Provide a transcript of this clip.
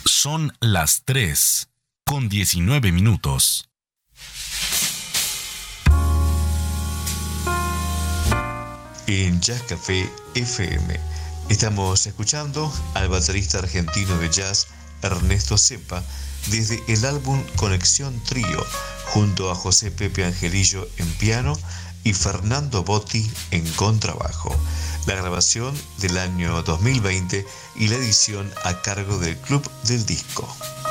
Son las 3:19. En Jazz Café FM estamos escuchando al baterista argentino de jazz Ernesto Cepa desde el álbum Conexión Trío, junto a José Pepe Angelillo en piano y Fernando Botti en contrabajo. La grabación del año 2020 y la edición a cargo del Club del Disco.